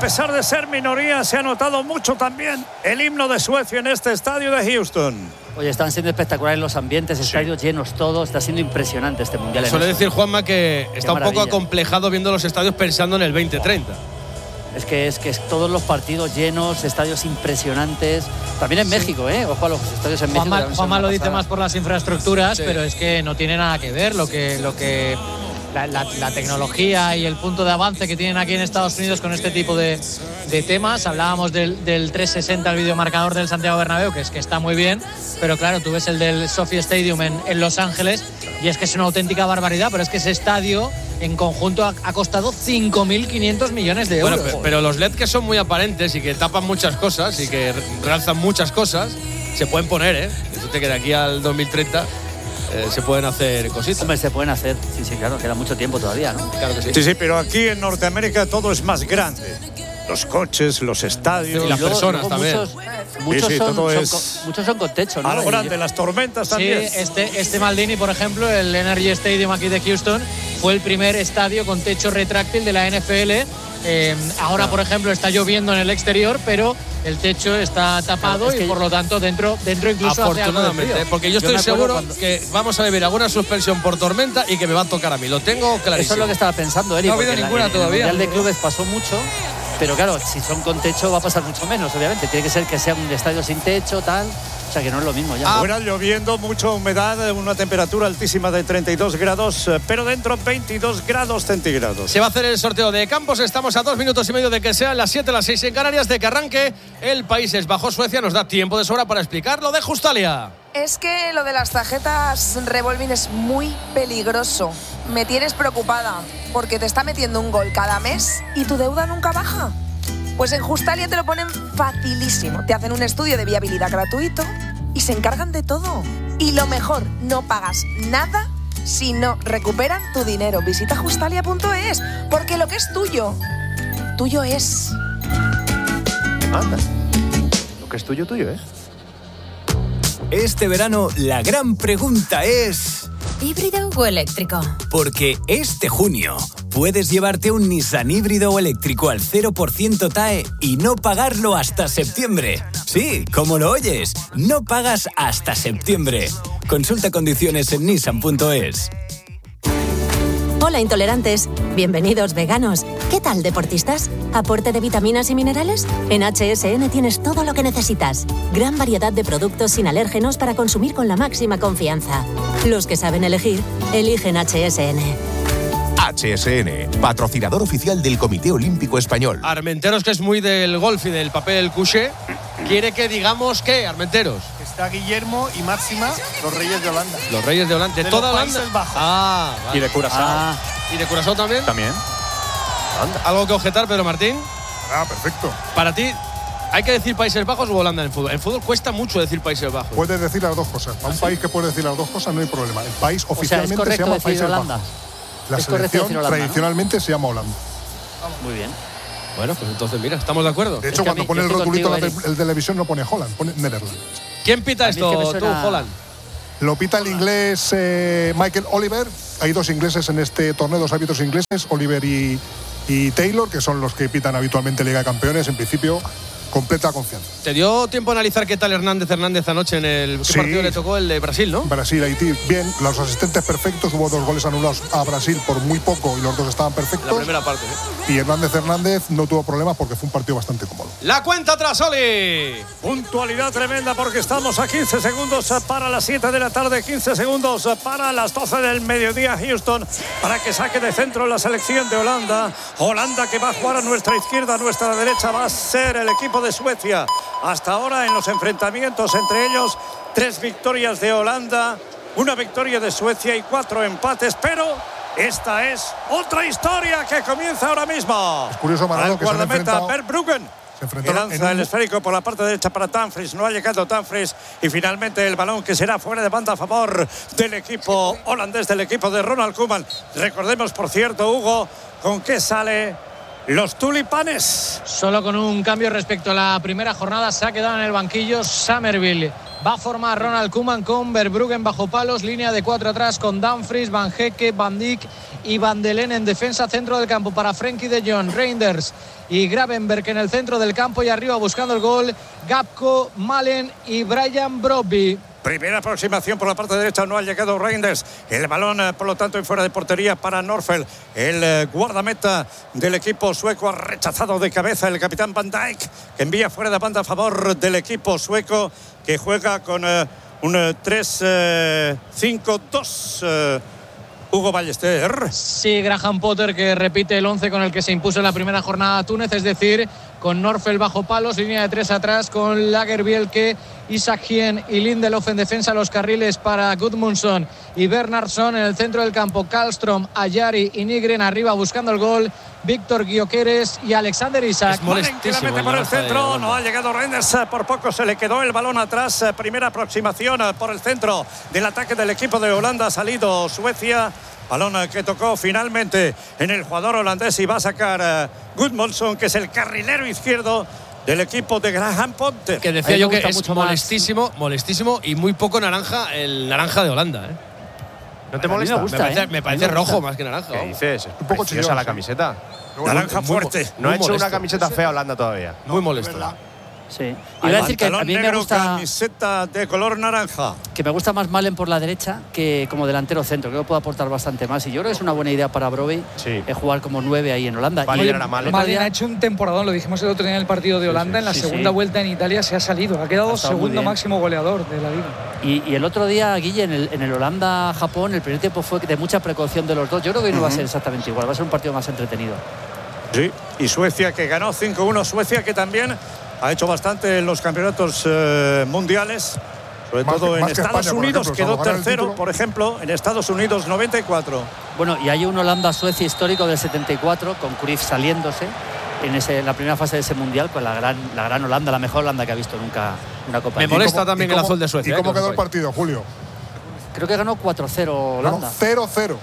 pesar de ser minoría, se ha notado mucho también el himno de Suecia en este estadio de Houston. Oye, están siendo espectaculares los ambientes, estadios llenos todos, está siendo impresionante este mundial. Suele decir Juanma que está un poco acomplejado viendo los estadios pensando en el 2030. Es que todos los partidos llenos, estadios impresionantes. También en México, ojo a los estadios en México. Juanma lo dice más por las infraestructuras, pero es que no tiene nada que ver la tecnología y el punto de avance que tienen aquí en Estados Unidos con este tipo de temas. Hablábamos del 360, el videomarcador del Santiago Bernabéu, que está muy bien, pero claro, tú ves el del SoFi Stadium en Los Ángeles y es que es una auténtica barbaridad, pero es que ese estadio en conjunto ha costado 5.500 millones de euros. Bueno, pero los LED que son muy aparentes y que tapan muchas cosas y que realzan muchas cosas, se pueden poner, Fíjate que de aquí al 2030 se pueden hacer cositas. Hombre, se pueden hacer, sí, claro, queda mucho tiempo todavía, ¿no? Claro que sí. Sí, pero aquí en Norteamérica todo es más grande. Los coches, los estadios. Y las personas también. Muchos son con techo, ¿no? A lo grande, las tormentas también. Sí, este Maldini, por ejemplo, el Energy Stadium aquí de Houston, fue el primer estadio con techo retráctil de la NFL. Ahora, por ejemplo, está lloviendo en el exterior, pero el techo está tapado y por lo tanto dentro incluso afortunadamente, hace porque yo estoy seguro que vamos a vivir alguna suspensión por tormenta y que me va a tocar a mí. Lo tengo clarísimo. Eso es lo que estaba pensando, Eric. No ha habido ninguna todavía. El Mundial de Clubes pasó mucho. Pero claro, si son con techo va a pasar mucho menos, obviamente. Tiene que ser que sea un estadio sin techo, tal. O sea, que no es lo mismo ya. Fuera lloviendo, mucha humedad, una temperatura altísima de 32 grados, pero dentro 22 grados centígrados. Se va a hacer el sorteo de campos. Estamos a 2 minutos y medio de que sean las 7, las 6 en Canarias, de que arranque el Países Bajos-Suecia. Nos da tiempo de sobra para explicar lo de Justalia. Es que lo de las tarjetas revolving es muy peligroso. Me tienes preocupada porque te está metiendo un gol cada mes y tu deuda nunca baja. Pues en Justalia te lo ponen facilísimo. Te hacen un estudio de viabilidad gratuito y se encargan de todo. Y lo mejor, no pagas nada si no recuperan tu dinero. Visita justalia.es, porque lo que es tuyo, tuyo es. Anda, lo que es tuyo, tuyo es. Este verano la gran pregunta es... ¿híbrido o eléctrico? Porque este junio puedes llevarte un Nissan híbrido o eléctrico al 0% TAE y no pagarlo hasta septiembre. Sí, como lo oyes, no pagas hasta septiembre. Consulta condiciones en nissan.es. Hola intolerantes, bienvenidos veganos. ¿Qué tal deportistas? ¿Aporte de vitaminas y minerales? En HSN tienes todo lo que necesitas. Gran variedad de productos sin alérgenos para consumir con la máxima confianza. Los que saben elegir, eligen HSN. HSN, patrocinador oficial del Comité Olímpico Español. Armenteros, que es muy del golf y del papel couché, quiere que digamos que, Armenteros. Está Guillermo y Máxima, los Reyes de Holanda. Los Reyes de Holanda. ¿De toda Holanda? Países Bajos. Ah, vale. Y de Curazao. ¿Y de Curazao también? También. Anda. ¿Algo que objetar, Pedro Martín? Ah, perfecto. Para ti, ¿hay que decir Países Bajos o Holanda en el fútbol? En fútbol cuesta mucho decir Países Bajos. Puedes decir las dos cosas. Para un país que puede decir las dos cosas no hay problema. El país oficialmente se llama Países Holanda. Bajos. La selección tradicionalmente se llama Holanda. Muy bien. Bueno, pues entonces mira, estamos de acuerdo. De hecho, cuando pone el rotulito en televisión no pone Holland, pone Netherlands. ¿Quién pita esto, tú, Holland? Lo pita el inglés Michael Oliver. Hay dos ingleses en este torneo, dos árbitros ingleses, Oliver y Taylor, que son los que pitan habitualmente Liga de Campeones. En principio, completa confianza. ¿Te dio tiempo a analizar qué tal Hernández anoche en el partido le tocó el de Brasil, no? Brasil, Haití, bien, los asistentes perfectos, hubo 2 goles anulados a Brasil por muy poco y los dos estaban perfectos. La primera parte, Y Hernández no tuvo problemas porque fue un partido bastante cómodo. La cuenta atrás, Oli. Puntualidad tremenda porque estamos a 15 segundos para las 7 de la tarde, 15 segundos para las 12 del mediodía, Houston, para que saque de centro la selección de Holanda. Holanda que va a jugar a nuestra izquierda, a nuestra derecha va a ser el equipo de Suecia. Hasta ahora en los enfrentamientos entre ellos, 3 victorias de Holanda, 1 victoria de Suecia y 4 empates, pero esta es otra historia que comienza ahora mismo. Es curioso, Manolo, que guardameta Verbruggen, que lanza el esférico por la parte derecha para Dumfries. No ha llegado Dumfries y finalmente el balón que será fuera de banda a favor del equipo holandés, del equipo de Ronald Koeman. Recordemos, por cierto, Hugo, con qué sale los tulipanes. Solo con un cambio respecto a la primera jornada, se ha quedado en el banquillo Summerville. Va a formar Ronald Koeman con Verbruggen bajo palos, línea de 4 atrás con Dumfries, Van Hecke, Van Dijk y Van de Len en defensa, centro del campo para Frenkie de Jong, Reinders y Gravenberch en el centro del campo y arriba buscando el gol Gakpo, Malen y Brian Brobby. Primera aproximación por la parte derecha, no ha llegado Reinders. El balón, por lo tanto, en fuera de portería para Norfeld. El guardameta del equipo sueco ha rechazado de cabeza el capitán Van Dijk, que envía fuera de banda a favor del equipo sueco, que juega con un 3-5-2. Hugo Ballester. Sí, Graham Potter, que repite el 11 con el que se impuso en la primera jornada a Túnez, es decir, con Norfeld bajo palos, línea de 3 atrás con Lagerbielke, Isaac Hien y Lindelof en defensa, los carriles para Gudmundsson y Bernhardsson en el centro del campo, Karlström, Ayari y Nygren arriba buscando el gol, Víctor Gyökeres y Alexander Isak. Que la mete por el centro, no ha llegado Reinders, por poco se le quedó el balón atrás. Primera aproximación por el centro del ataque del equipo de Holanda, ha salido Suecia. Balón que tocó finalmente en el jugador holandés y va a sacar Gudmundsson, que es el carrilero izquierdo del equipo de Graham Potter. Que decía yo que es molestísimo y muy poco naranja, el naranja de Holanda, ¿eh? ¿No te molesta? Me parece rojo más que naranja. ¿Qué dices? Un poco chillosa la camiseta. Naranja fuerte. No ha hecho una camiseta fea Holanda todavía. Muy molesto. Sí. Iba a decir que a mí me gusta camiseta de color naranja. Que me gusta más Malen por la derecha que como delantero centro. Creo que puede aportar bastante más. Y yo creo que es una buena idea para Brobbey jugar como 9 ahí en Holanda. Malen ha hecho un temporadón, lo dijimos el otro día en el partido de Holanda. En la segunda vuelta en Italia se ha salido. Ha quedado segundo máximo goleador de la liga. Y el otro día, Guille, en el Holanda-Japón, el primer tiempo fue de mucha precaución de los dos. Yo creo que hoy no va a ser exactamente igual. Va a ser un partido más entretenido. Sí, y Suecia, que ganó 5-1. Suecia, que también ha hecho bastante en los campeonatos mundiales, sobre todo en Estados Unidos, quedó tercero, por ejemplo, en Estados Unidos 94. Bueno, y hay un Holanda-Suecia histórico del 74, con Cruyff saliéndose en la primera fase de ese mundial, con la gran Holanda, la mejor Holanda que ha visto nunca una Copa. Me molesta también el azul de Suecia. ¿Y cómo quedó el partido, Julio? Creo que ganó 4-0 Holanda. 0-0.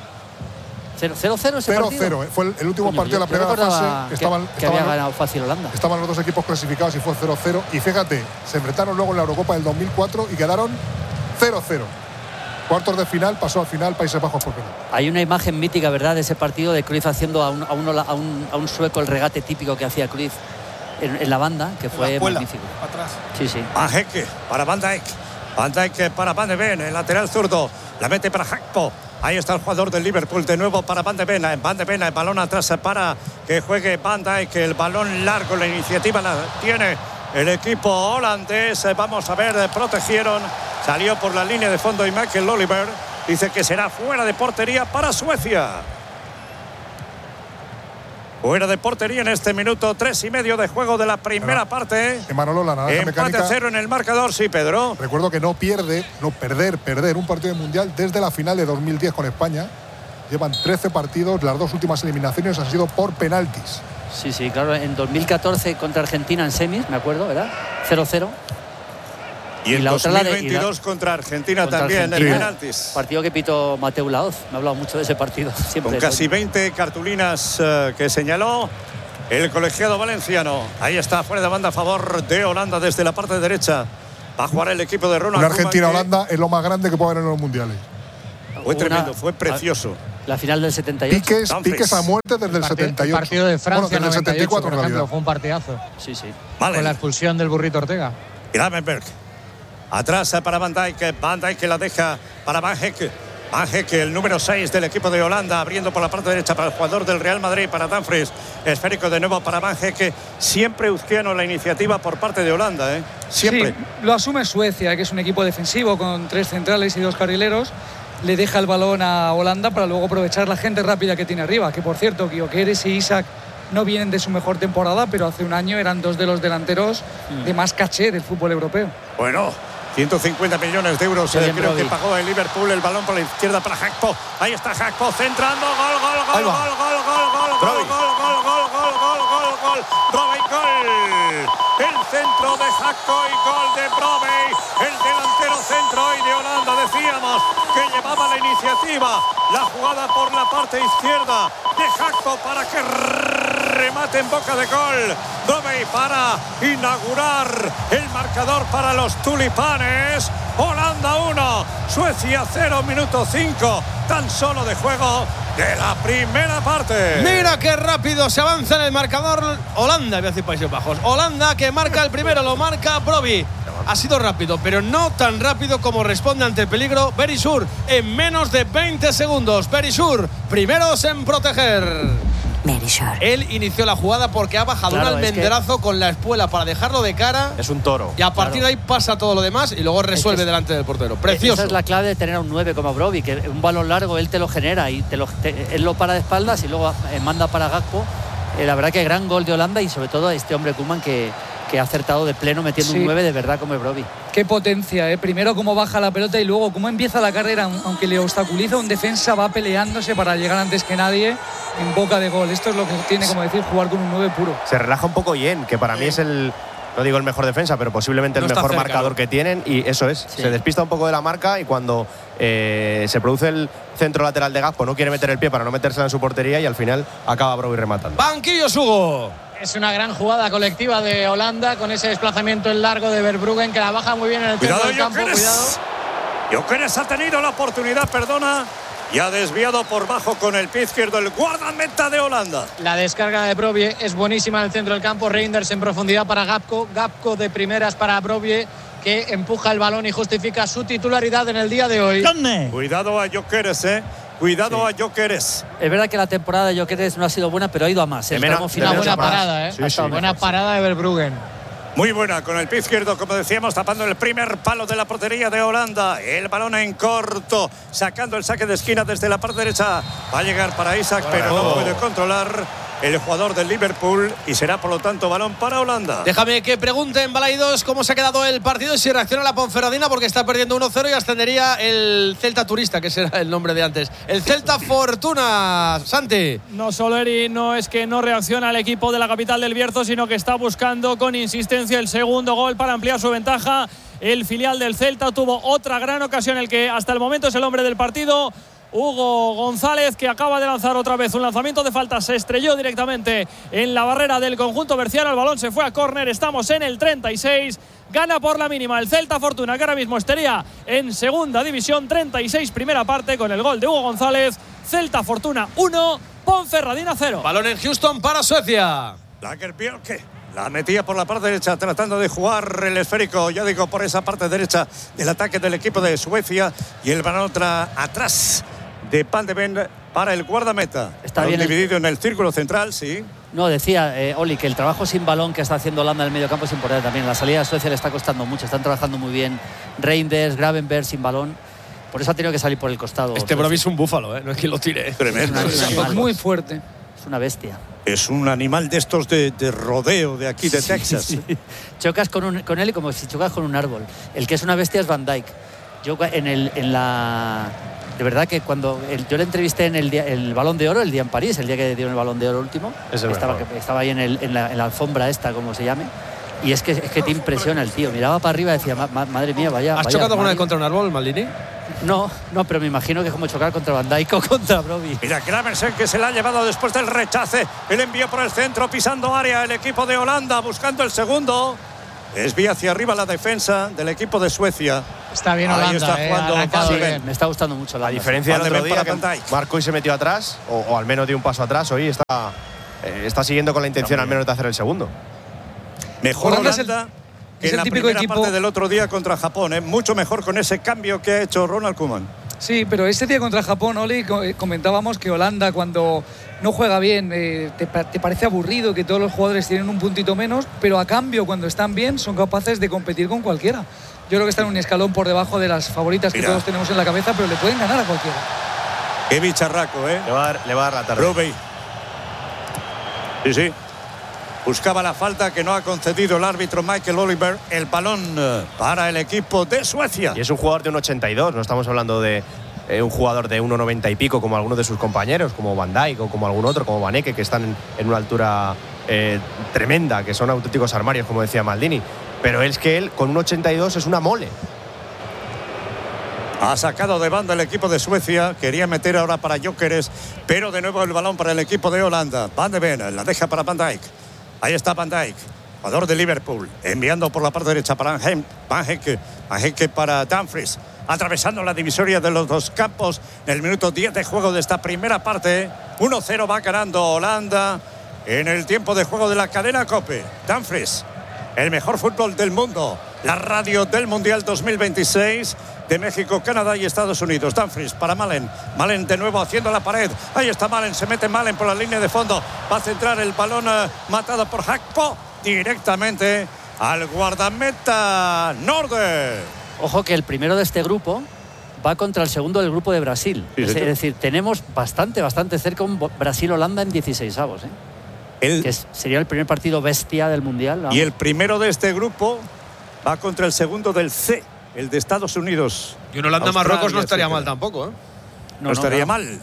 0-0 ese partido. 0-0, fue el último partido de la primera fase. Que había ganado fácil Holanda. Estaban los dos equipos clasificados y fue 0-0. Y fíjate, se enfrentaron luego en la Eurocopa del 2004 y quedaron 0-0. Cuartos de final, pasó al final Países Bajos por penal. Hay una imagen mítica, ¿verdad?, de ese partido de Cruyff haciendo a un sueco el regate típico que hacía Cruyff en la banda, que fue magnífico. Atrás. Sí, sí. Van Hecke para Van Dijk. Van Dijk para Van de Ven, el lateral zurdo. La mete para Gakpo. Ahí está el jugador del Liverpool, de nuevo para Van de Ven. Van de Ven, el balón atrás para que juegue Van Dijk. El balón largo, la iniciativa la tiene el equipo holandés. Vamos a ver, protegieron. Salió por la línea de fondo y Michael Oliver dice que será fuera de portería para Suecia. Fuera de portería en este minuto 3:30 de juego de la primera parte. Manolo, la naranja mecánica. 0 en el marcador, sí, Pedro. Recuerdo que perder un partido de mundial desde la final de 2010 con España. Llevan 13 partidos, las dos últimas eliminaciones han sido por penaltis. Sí, sí, claro, en 2014 contra Argentina en semis, me acuerdo, ¿verdad? 0-0. Y en 2022 contra Argentina también en penaltis. Partido que pitó Mateu Laoz. Me ha hablado mucho de ese partido. Siempre con casi 20 cartulinas que señaló el colegiado valenciano. Ahí está, fuera de banda a favor de Holanda desde la parte derecha. Va a jugar el equipo de Ronald. Una Argentina-Holanda es lo más grande que puede haber en los mundiales. Fue tremendo, fue precioso. La final del 78. Piques a muerte desde el 78. El partido de Francia en el 74, por ejemplo, fue un partidazo. Sí, sí. Vale. Con la expulsión del burrito Ortega. Gravenberch. Atrás para Van Dijk. Van Dijk la deja para Van Hecke. Van Hecke, el número 6 del equipo de Holanda, abriendo por la parte derecha para el jugador del Real Madrid, para Dumfries. Esférico de nuevo para Van Hecke. Siempre uzquiano la iniciativa por parte de Holanda, ¿eh? Siempre. Sí, lo asume Suecia, que es un equipo defensivo con 3 centrales y 2 carrileros. Le deja el balón a Holanda para luego aprovechar la gente rápida que tiene arriba. Que por cierto, Gyökeres y Isak no vienen de su mejor temporada, pero hace un año eran 2 de los delanteros de más caché del fútbol europeo. Bueno, 150 millones de euros creo que pagó el Liverpool. El balón por la izquierda para Gakpo. Ahí está Gakpo centrando. Gol. Brobbey, gol. El centro de Gakpo y gol de Brobbey. El delantero centro hoy de Holanda. Decíamos que llevaba la iniciativa. La jugada por la parte izquierda de Gakpo para que remate empate en boca de gol. Brobbey para inaugurar el marcador para los tulipanes. Holanda 1, Suecia 0, minuto 5 tan solo de juego de la primera parte. Mira qué rápido se avanza en el marcador Holanda, voy a decir Países Bajos. Holanda que marca el primero, lo marca Brobbey. Ha sido rápido, pero no tan rápido como responde ante el peligro Berisur en menos de 20 segundos. Berisur, primeros en proteger. Él inició la jugada porque ha bajado un almenderazo con la espuela para dejarlo de cara. Es un toro. Y a partir de ahí pasa todo lo demás y luego resuelve delante del portero. Precioso. Esa es la clave de tener a un 9 como Brobbey, que un balón largo él te lo genera y él lo para de espaldas y luego manda para Gakpo. La verdad que gran gol de Holanda y sobre todo a este hombre Koeman que ha acertado de pleno metiendo un 9 de verdad como el Brobbey. Qué potencia, ¿eh? Primero cómo baja la pelota y luego cómo empieza la carrera, aunque le obstaculiza un defensa, va peleándose para llegar antes que nadie en boca de gol. Esto es lo que tiene, como decir, jugar con un 9 puro. Se relaja un poco Yen, que para mí es no digo el mejor defensa, pero posiblemente el mejor marcador que tienen, y eso es, se despista un poco de la marca y cuando se produce el centro lateral de Gakpo no quiere meter el pie para no meterse en su portería y al final acaba Brobbey rematando. Banquillos, Hugo. Es una gran jugada colectiva de Holanda con ese desplazamiento en largo de Verbruggen que la baja muy bien en el centro del campo. Cuidado. Gyökeres ha tenido la oportunidad, y ha desviado por bajo con el pie izquierdo el guardameta de Holanda. La descarga de Brobbey es buenísima en el centro del campo. Reinders en profundidad para Gakpo. Gakpo de primeras para Brobbey, que empuja el balón y justifica su titularidad en el día de hoy. Cuidado a Gyökeres, Cuidado a Gyökeres. Es verdad que la temporada de Gyökeres no ha sido buena, pero ha ido a más. Una buena parada, buena parada de Verbruggen. Muy buena con el pie izquierdo, como decíamos, tapando el primer palo de la portería de Holanda. El balón en corto, sacando el saque de esquina desde la parte derecha. Va a llegar para Isaac, pero no puede controlar el jugador del Liverpool y será por lo tanto balón para Holanda. Déjame que pregunte en Balaidos cómo se ha quedado el partido y si reacciona la Ponferradina, porque está perdiendo 1-0 y ascendería el Celta Turista, que será el nombre de antes. El Celta Fortuna, Santi. No, Soleri, no es que no reacciona el equipo de la capital del Bierzo, sino que está buscando con insistencia el segundo gol para ampliar su ventaja. El filial del Celta tuvo otra gran ocasión, el que hasta el momento es el hombre del partido, Hugo González, que acaba de lanzar otra vez un lanzamiento de falta, se estrelló directamente en la barrera del conjunto berciano, el balón se fue a córner, estamos en el 36, gana por la mínima el Celta Fortuna, que ahora mismo estaría en segunda división. 36 primera parte con el gol de Hugo González. Celta Fortuna 1, Ponferradina 0. Balón en Houston para Suecia. Lagerbielke la metía por la parte derecha, tratando de jugar el esférico, ya digo, por esa parte derecha del ataque del equipo de Suecia, y el balón atrás de Van de Ven para el guardameta. Está bien dividido en el círculo central, sí. No, decía Oli que el trabajo sin balón que está haciendo Holanda en el mediocampo es importante también. La salida de Suecia le está costando mucho, están trabajando muy bien Reinders, Gravenberg sin balón. Por eso ha tenido que salir por el costado. Este Brobbey es un búfalo, no es que lo tire. Tremendo. Es muy fuerte. Es una bestia. Es un animal de estos de rodeo de aquí, de Texas. Sí. Chocas con él y como si chocas con un árbol. El que es una bestia es Van Dijk. Yo de verdad que cuando yo le entrevisté en el Balón de Oro, el día en París, el día que dieron el Balón de Oro último, estaba ahí en la alfombra esta, como se llame, y es que te impresiona el tío. Miraba para arriba y decía, madre mía, vaya. ¿Has chocado alguna vez contra un árbol, Maldini? No, pero me imagino que es como chocar contra Van Dijk o contra Brobbey. Mira, Gravenberg, que se la ha llevado después del rechace. El envío por el centro, pisando área, el equipo de Holanda buscando el segundo. Desvía hacia arriba la defensa del equipo de Suecia. Está bien Holanda. Ahí está jugando bien. Me está gustando mucho la diferencia del otro día que marcó y se metió atrás, o al menos dio un paso atrás. Hoy está siguiendo con la intención al menos de hacer el segundo. Mejor Holanda que en la primera parte del otro día contra Japón, mucho mejor con ese cambio que ha hecho Ronald Koeman. Sí, pero ese día contra Japón, Oli, comentábamos que Holanda, cuando no juega bien, te parece aburrido, que todos los jugadores tienen un puntito menos, pero a cambio, cuando están bien, son capaces de competir con cualquiera. Yo creo que están un escalón por debajo de las favoritas que todos tenemos en la cabeza, pero le pueden ganar a cualquiera. Qué bicharraco, Le va a dar la tarde. Brobbey. Sí. Buscaba la falta que no ha concedido el árbitro Michael Oliver. El balón para el equipo de Suecia. Y es un jugador de 1,82. No estamos hablando de un jugador de 1,90 y pico como algunos de sus compañeros, como Van Dijk o como algún otro, como Vaneke, que están en una altura tremenda, que son auténticos armarios, como decía Maldini. Pero es que él, con 1,82, es una mole. Ha sacado de banda el equipo de Suecia. Quería meter ahora para Gyökeres, pero de nuevo el balón para el equipo de Holanda. Van de Ven la deja para Van Dijk. Ahí está Van Dijk, jugador de Liverpool, enviando por la parte derecha para Van Hecke para Dumfries, atravesando la divisoria de los dos campos en el minuto 10 de juego de esta primera parte. 1-0 va ganando Holanda en el tiempo de juego de la cadena COPE. Dumfries, el mejor fútbol del mundo, la radio del Mundial 2026 de México, Canadá y Estados Unidos. Dumfries para Malen. Malen de nuevo haciendo la pared. Ahí está Malen, se mete Malen por la línea de fondo. Va a centrar el balón matado por Gakpo directamente al guardameta Norde. Ojo que el primero de este grupo va contra el segundo del grupo de Brasil. Sí, es decir, tenemos bastante cerca un Brasil-Holanda en 16avos. Que sería el primer partido bestia del Mundial. Y el primero de este grupo va contra el segundo del C, el de Estados Unidos. Y un Holanda-Marruecos no estaría mal tampoco, ¿eh? No estaría mal.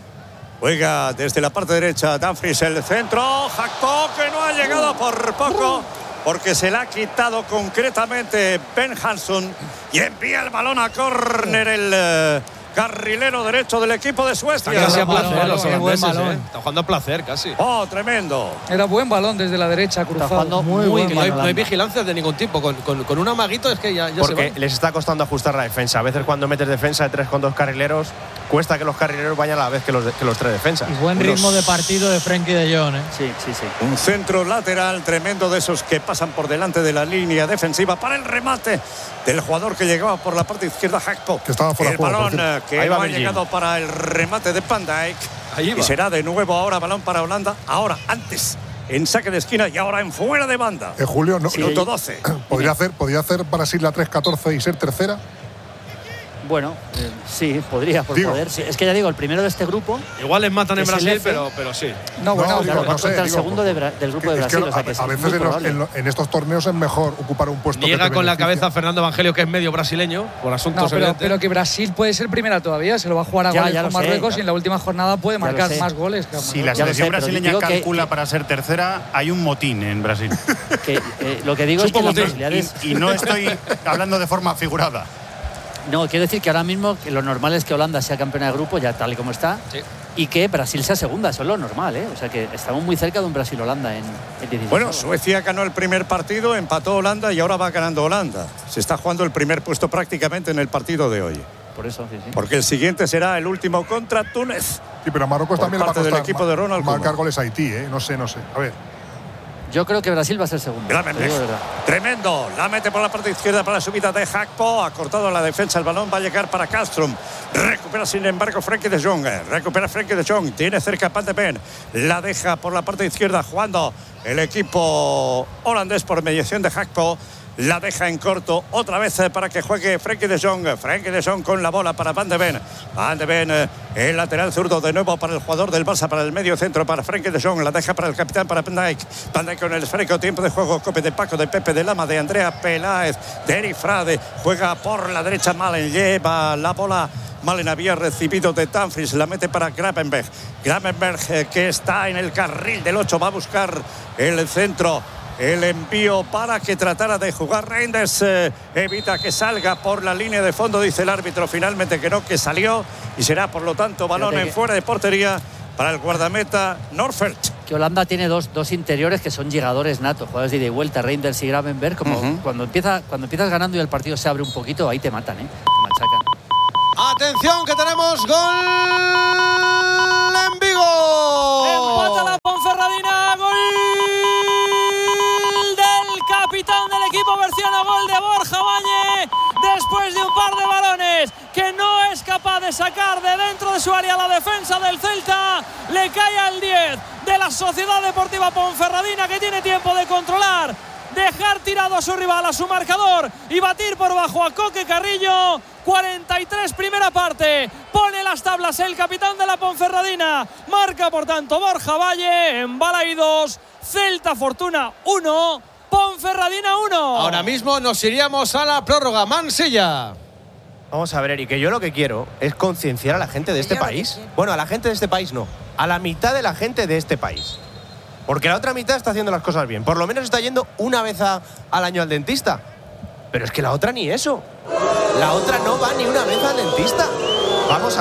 Juega desde la parte derecha Dumfries, el centro. Gakpo, que no ha llegado por poco, porque se le ha quitado concretamente Ben Hanson y envía el balón a córner el carrilero derecho del equipo de Suecia. Casi a placer los holandeses, Está jugando a placer casi. Oh, tremendo. Era buen balón desde la derecha, cruzado. Muy bien. No hay vigilancia de ningún tipo. Con un amaguito es que ya porque se va. les está costando ajustar la defensa. A veces cuando metes defensa de 3 con 2 carrileros, cuesta que los carrileros vayan a la vez que los 3 defensas. Y buen ritmo de partido de Frenkie de Jong, ¿eh? Sí. Un centro lateral tremendo de esos que pasan por delante de la línea defensiva para el remate del jugador que llegaba por la parte izquierda, Gakpo. Que estaba fuera el de juego, balón que ahí no va ha llegado para el remate de Van Dijk. Y será de nuevo ahora balón para Holanda. Ahora, antes en saque de esquina y ahora en fuera de banda. Julio, no, minuto 12. ¿Podría hacer Brasil la 3-14 y ser tercera? Bueno, sí, podría, por poder. Sí, es que ya digo, el primero de este grupo. Igual les matan en Brasil, pero sí. Contra el segundo del grupo de Brasil. A veces en estos torneos es mejor ocupar un puesto. Llega con la cabeza Fernando Evangelio, que es medio brasileño, por asuntos evidentes. Pero que Brasil puede ser primera todavía, se lo va a jugar a goles con Marruecos y en la última jornada puede marcar más goles. Si la selección brasileña calcula para ser tercera, hay un motín en Brasil. Lo que digo es que las posibilidades. Y no estoy hablando de forma figurada. No, quiero decir que ahora mismo lo normal es que Holanda sea campeona de grupo, ya tal y como está, y que Brasil sea segunda, eso es lo normal, ¿eh? O sea que estamos muy cerca de un Brasil-Holanda en 16. Bueno, Suecia ganó el primer partido, empató Holanda y ahora va ganando Holanda. Se está jugando el primer puesto prácticamente en el partido de hoy. Por eso, sí. Porque el siguiente será el último contra Túnez. Sí, pero a Marruecos también le va a costar del equipo de Ronald marcar goles a Haití, ¿eh? No sé. A ver. Yo creo que Brasil va a ser segundo. Tremendo. La mete por la parte izquierda para la subida de Gakpo. Ha cortado la defensa. El balón va a llegar para Castrum. Recupera sin embargo Frenkie de Jong. Tiene cerca a Van de Ven. La deja por la parte izquierda jugando el equipo holandés por mediación de Gakpo. La deja en corto otra vez para que juegue Frenkie de Jong. Frenkie de Jong con la bola para Van de Ven. Van de Ven, el lateral zurdo de nuevo para el jugador del Barça, para el medio centro, para Frenkie de Jong. La deja para el capitán, para Van Dijk. Van Dijk con el esférico, tiempo de juego. Cope de Paco, de Pepe, de Lama, de Andrea Peláez, de Eric Frade. Juega por la derecha Malen, lleva la bola. Malen había recibido de Dumfries, la mete para Gravenberch. Gravenberch que está en el carril del 8, va a buscar el centro. El envío para que tratara de jugar Reinders, evita que salga por la línea de fondo, dice el árbitro finalmente que no, que salió, y será por lo tanto balón en fuera de portería para el guardameta Norfeldt. Que Holanda tiene dos interiores que son llegadores natos, jugadores de ida y vuelta, Reinders y Gravenberch, como cuando empiezas ganando y el partido se abre un poquito, ahí te matan, te machacan. Atención que tenemos gol en Vigo. Empata la Ponferradina, gol capitán del equipo berciano, gol de Borja Valle después de un par de balones que no es capaz de sacar de dentro de su área la defensa del Celta. Le cae al 10 de la Sociedad Deportiva Ponferradina, que tiene tiempo de controlar, dejar tirado a su rival, a su marcador, y batir por bajo a Coque Carrillo. 43 primera parte, pone las tablas el capitán de la Ponferradina, marca por tanto Borja Valle. En Balaidos, Celta Fortuna 1, Ponferradina 1. Ahora mismo nos iríamos a la prórroga. Mansilla. Vamos a ver, Eric, que yo lo que quiero es concienciar a la gente de este país. Bueno, a la gente de este país no, a la mitad de la gente de este país. Porque la otra mitad está haciendo las cosas bien. Por lo menos está yendo una vez al año al dentista. Pero es que la otra ni eso. La otra no va ni una vez al dentista. Vamos